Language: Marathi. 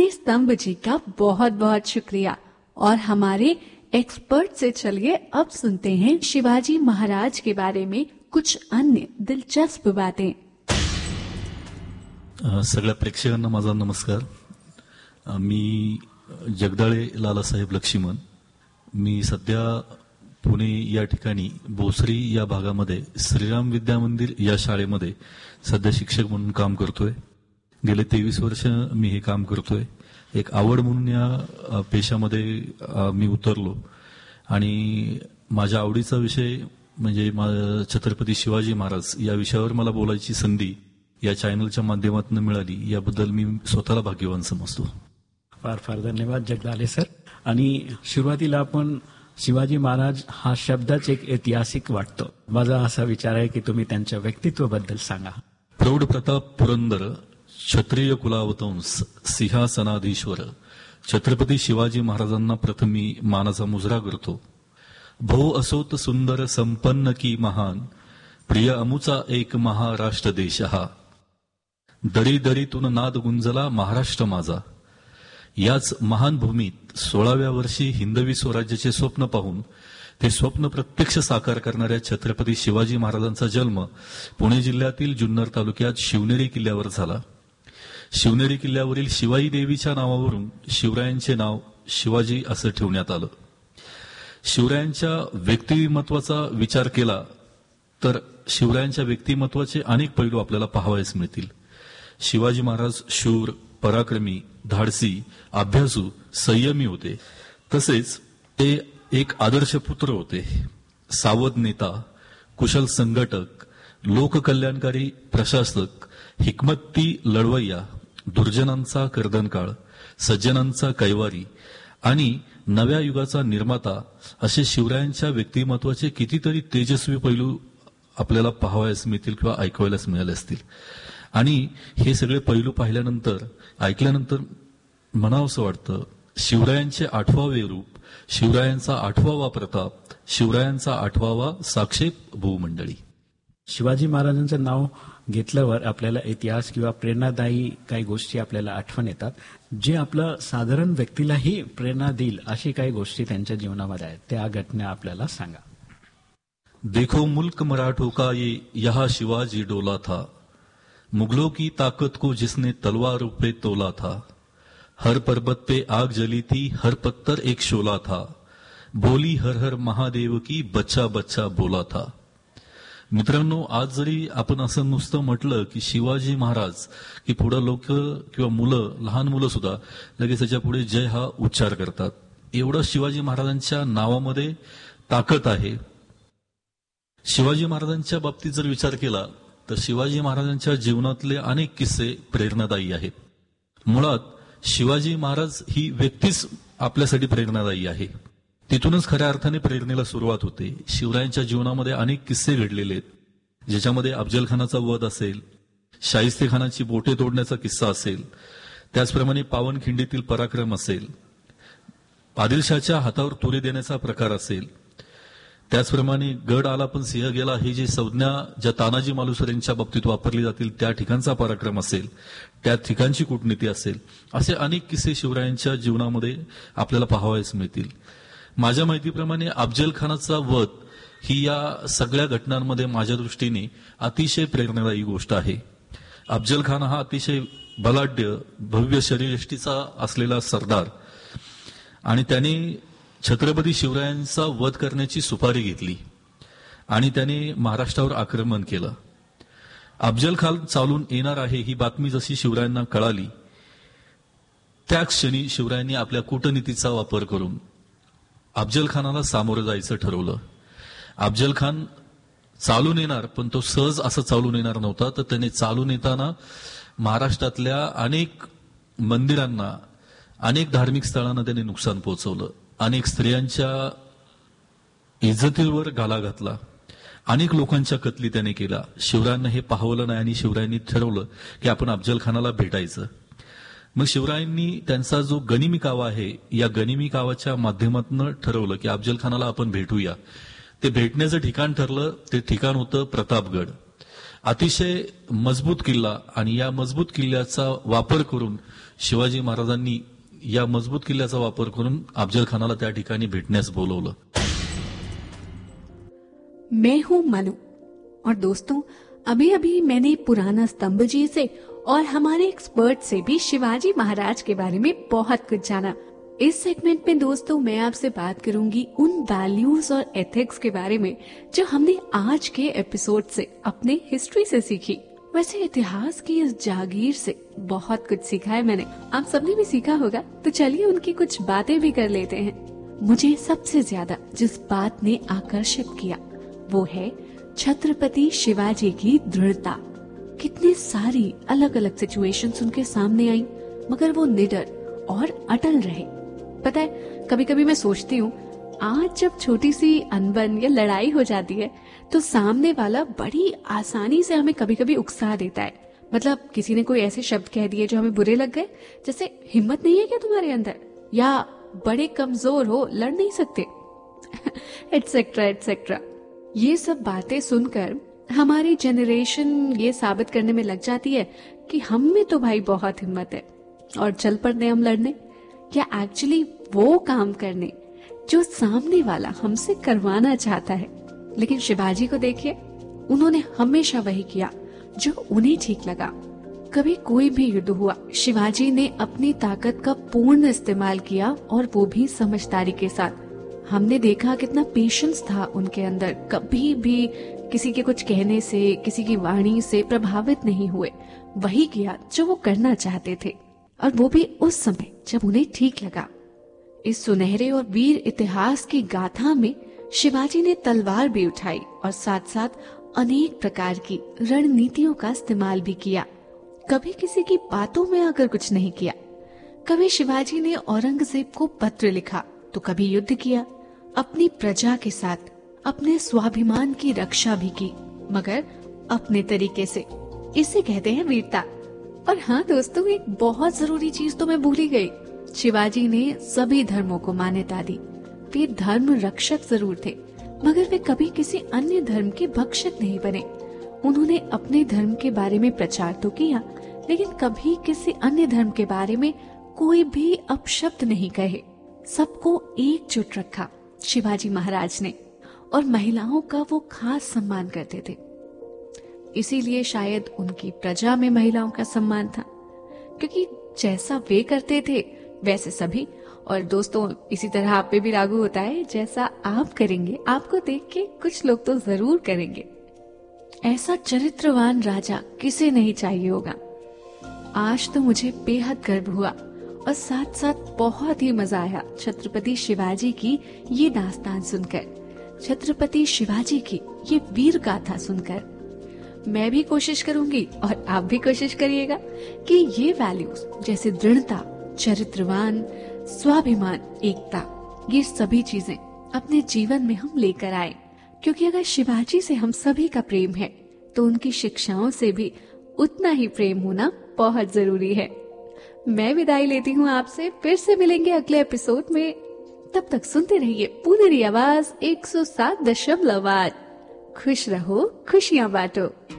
पुराने स्तंभ जी का बहुत बहुत शुक्रिया। और हमारे एक्सपर्ट से चलिए अब सुनते हैं शिवाजी महाराज के बारे में कुछ अन्य दिलचस्प बातें। सगळ्या प्रेक्षकांना माझा नमस्कार। मी जगदाळे लालासाहेब लक्ष्मण। मी सध्या पुणे या ठिकाणी बोसरी या भागामध्ये श्रीराम विद्या मंदिर या शाळेमध्ये सध्या शिक्षक म्हणून काम करतोय। गेले 23 वर्ष मी हे काम करतोय। एक आवड म्हणून या पेशामध्ये मी उतरलो आणि माझ्या आवडीचा विषय म्हणजे छत्रपती शिवाजी महाराज या विषयावर मला बोलायची संधी या चॅनलच्या माध्यमातून मिळाली, याबद्दल मी स्वतःला भाग्यवान समजतो। फार फार धन्यवाद जगदाळे सर। आणि सुरुवातीला आपण शिवाजी महाराज हा शब्दच एक ऐतिहासिक वाटतो। माझा असा विचार आहे की तुम्ही त्यांच्या व्यक्तित्वाबद्दल सांगा। प्रौढ प्रताप पुरंदर, क्षत्रिय कुलावतंस, सिंहासनाधीश्वर छत्रपती शिवाजी महाराजांना प्रथम मी मानाचा मुजरा करतो। भो असोत सुंदर संपन्न की महान, प्रिय अमुचा एक महाराष्ट्र देश हा। दरी दरीतून नाद गुंजला महाराष्ट्र माझा। याच महान भूमीत 16व्या वर्षी हिंदवी स्वराज्याचे स्वप्न पाहून ते स्वप्न प्रत्यक्ष साकार करणाऱ्या छत्रपती शिवाजी महाराजांचा जन्म पुणे जिल्ह्यातील जुन्नर तालुक्यात शिवनेरी किल्ल्यावर झाला। शिवनेरी किल्ल्यावरील शिवाई देवीच्या नावावरून शिवरायांचे नाव शिवाजी असं ठेवण्यात आलं। शिवरायांच्या व्यक्तिमत्वाचा विचार केला तर शिवरायांच्या व्यक्तिमत्वाचे अनेक पैलू आपल्याला पाहावयास मिळतील। शिवाजी महाराज शूर, पराक्रमी, धाडसी, अभ्यासू, संयमी होते। तसेच ते एक आदर्श पुत्र होते, सावध नेता, कुशल संघटक, लोककल्याणकारी प्रशासक, हिकमती लढवय्या, दुर्जनांचा कर्दनकाळ, सज्जनांचा कैवारी आणि नव्या युगाचा निर्माता असे शिवरायांच्या व्यक्तिमत्वाचे कितीतरी तेजस्वी पैलू आपल्याला पाहावयास मिळतील किंवा ऐकवायलाच मिळाले असतील। आणि हे सगळे पैलू पाहिल्यानंतर ऐकल्यानंतर म्हणावंसं वाटतं, शिवरायांचे 8वावे रूप, शिवरायांचा 8वावा प्रताप, शिवरायांचा 8वावा साक्षेप भूमंडळी। शिवाजी महाराजांचं नाव घेतल्यावर आपल्याला इतिहास किंवा प्रेरणादायी काही गोष्टी आपल्याला आठवण येतात, जे आपलं साधारण व्यक्तीलाही प्रेरणा देईल अशी काही गोष्टी त्यांच्या जीवनामध्ये आहेत। त्या घटना आपल्याला सांगा। देखो मुल्क मराठों का ये यहाँ शिवाजी डोला था, मुगलों की ताकत को जिसने तलवार पे तोला था। हर पर्वत पे आग जली थी, हर पत्थर एक शोला था, बोली हर हर महादेव की बच्चा बच्चा बोला था। मित्रांनो, आज जरी आपण असं नुसतं म्हटलं की शिवाजी महाराज, की पुढे लोक किंवा मुलं, लहान मुलं सुद्धा लगेच त्याच्या पुढे जय हा उच्चार करतात। एवढं शिवाजी महाराजांच्या नावामध्ये ताकद आहे। शिवाजी महाराजांच्या बाबतीत जर विचार केला तर शिवाजी महाराजांच्या जीवनातले अनेक किस्से प्रेरणादायी आहेत। मुळात शिवाजी महाराज ही व्यक्तीच आपल्यासाठी प्रेरणादायी आहे। तिथूनच खऱ्या अर्थाने प्रेरणेला सुरुवात होते। शिवरायांच्या जीवनामध्ये अनेक किस्से घडलेले आहेत, ज्याच्यामध्ये अफजल खानाचा वध असेल, शाहिस्ते खानाची बोटे तोडण्याचा किस्सा असेल, त्याचप्रमाणे पावनखिंडीतील पराक्रम असेल, आदिलशाहच्या हातावर तुरे देण्याचा प्रकार असेल, त्याचप्रमाणे गड आला पण सिंह गेला ही जी संज्ञा ज्या तानाजी मालुसरे यांच्या बाबतीत वापरली जातील त्या ठिकाणचा पराक्रम असेल, त्या ठिकाणची कूटनीती असेल, असे अनेक किस्से शिवरायांच्या जीवनामध्ये आपल्याला पाहावयास मिळतील। माझ्या माहितीप्रमाणे अफजल खानाचा वध ही या सगळ्या घटनांमध्ये माझ्या दृष्टीने अतिशय प्रेरणादायी गोष्ट आहे। अफजल खान हा अतिशय बलाढ्य, भव्य शरीरयष्टीचा असलेला सरदार आणि त्याने छत्रपती शिवरायांचा वध करण्याची सुपारी घेतली आणि त्याने महाराष्ट्रावर आक्रमण केलं। अफजल खान चालून येणार आहे ही बातमी जशी शिवरायांना कळाली, त्याच क्षणी शिवरायांनी आपल्या कूटनीतीचा वापर करून अफजल खानाला सामोरं जायचं ठरवलं। अफजल खान चालून येणार, पण तो सहज असं चालून येणार नव्हता, तर त्याने चालून येताना महाराष्ट्रातल्या अनेक मंदिरांना, अनेक धार्मिक स्थळांना त्याने नुकसान पोहोचवलं, अनेक स्त्रियांच्या इज्जतीवर घाला घातला, अनेक लोकांच्या कत्ली त्याने केला। शिवरायांना हे पाहवलं नाही आणि शिवरायांनी ठरवलं की आपण अफजल खानाला भेटायचं। मग शिवरायांनी त्यांचा जो गनिमी कावा आहे या गनिमी कावाच्या माध्यमातून ठरवलं की अफजल खानाला आपण भेटूया। ते भेटण्याचं ठिकाण ठरलं, ते ठिकाण होतं प्रतापगड। अतिशय मजबूत किल्ला आणि या मजबूत किल्ल्याचा वापर करून शिवाजी महाराजांनी या मजबूत किल्ल्याचा वापर करून अफजल खानाला त्या ठिकाणी भेटण्यास बोलवलं. मैं हूं मनु और दोस्तों, अभी अभी मैंने पुराना स्तंभ जी से और हमारे एक्सपर्ट से भी शिवाजी महाराज के बारे में बहुत कुछ जाना. इस सेगमेंट में दोस्तों मैं आपसे बात करूंगी उन वैल्यूज और एथिक्स के बारे में जो हमने आज के एपिसोड से अपने हिस्ट्री से सीखी. वैसे इतिहास की इस जागीर से बहुत कुछ सीखा है मैंने, आप सबने भी सीखा होगा, तो चलिए उनकी कुछ बातें भी कर लेते हैं. मुझे सबसे ज्यादा जिस बात ने आकर्षित किया वो है छत्रपति शिवाजी की दृढ़ता. कितनी सारी अलग अलग सिचुएशंस उनके सामने आई मगर वो निडर और अटल रहे. पता है, कभी कभी मैं सोचती हूँ आज जब छोटी सी अनबन या लड़ाई हो जाती है तो सामने वाला बड़ी आसानी से हमें कभी कभी उकसा देता है. मतलब किसी ने कोई ऐसे शब्द कह दिए जो हमें बुरे लग गए, जैसे हिम्मत नहीं है क्या तुम्हारे अंदर, या बड़े कमजोर हो, लड़ नहीं सकते, एटसेट्रा एटसेट्रा. ये सब बातें सुनकर हमारी जनरेशन ये साबित करने में लग जाती है कि हम में तो भाई बहुत हिम्मत है और चल पड़ते हम लड़ने या एक्चुअली वो काम करने जो सामने वाला हमसे करवाना चाहता है. लेकिन शिवाजी को देखिए, उन्होंने हमेशा वही किया जो उन्हें ठीक लगा. कभी कोई भी युद्ध हुआ, शिवाजी ने अपनी ताकत का पूर्ण इस्तेमाल किया और वो भी समझदारी के साथ. हमने देखा कितना पेशेंस था उनके अंदर, कभी भी किसी के कुछ कहने से, किसी की वाणी से प्रभावित नहीं हुए. वही किया जो वो करना चाहते थे और वो भी उस समय जब उन्हें ठीक लगा. इस सुनहरे और वीर इतिहास की गाथा में शिवाजी ने तलवार भी उठाई और साथ साथ अनेक प्रकार की रणनीतियों का इस्तेमाल भी किया. कभी किसी की बातों में आकर कुछ नहीं किया. कभी शिवाजी ने औरंगजेब को पत्र लिखा तो कभी युद्ध किया, अपनी प्रजा के साथ अपने स्वाभिमान की रक्षा भी की, मगर अपने तरीके से. इसे कहते हैं वीरता. और हाँ दोस्तों, एक बहुत जरूरी चीज तो मैं भूल ही गई. शिवाजी ने सभी धर्मों को मान्यता दी. वे धर्म रक्षक जरूर थे मगर वे कभी किसी अन्य धर्म के भक्षक नहीं बने. उन्होंने अपने धर्म के बारे में प्रचार तो किया लेकिन कभी किसी अन्य धर्म के बारे में कोई भी अपशब्द नहीं कहे. सबको एकजुट रखा शिवाजी महाराज ने और महिलाओं का वो खास सम्मान करते थे. इसीलिए शायद उनकी प्रजा में महिलाओं का सम्मान था, क्योंकि जैसा वे करते थे वैसे सभी. और दोस्तों, इसी तरह आप पे भी लागू होता है, जैसा आप करेंगे आपको देख के कुछ लोग तो जरूर करेंगे. ऐसा चरित्रवान राजा किसे नहीं चाहिए होगा. आज तो मुझे बेहद गर्व हुआ और साथ साथ बहुत ही मजा आया छत्रपति शिवाजी की ये दास्तान सुनकर, छत्रपति शिवाजी की ये वीर गाथा सुनकर. मैं भी कोशिश करूंगी और आप भी कोशिश करिएगा कि ये वैल्यूज जैसे दृढ़ता, चरित्रवान, स्वाभिमान, एकता, ये सभी चीजें अपने जीवन में हम लेकर आए. क्योंकि अगर शिवाजी से हम सभी का प्रेम है तो उनकी शिक्षाओं से भी उतना ही प्रेम होना बहुत जरूरी है. मैं विदाई लेती हूँ आपसे, फिर से मिलेंगे अगले एपिसोड में. तब तक सुनते रहिए पुनेरी आवाज 107.8. खुश रहो, खुशियां बांटो.